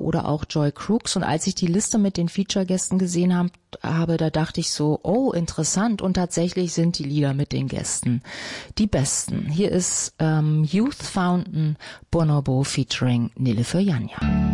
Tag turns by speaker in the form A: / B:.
A: oder auch Joy Crooks. Und als ich die Liste mit den Feature-Gästen gesehen habe, da dachte ich so, oh, interessant. Und tatsächlich sind die Lieder mit den Gästen die besten. Hier ist Youth Fountain Bonobo featuring Nilüfer Yanya.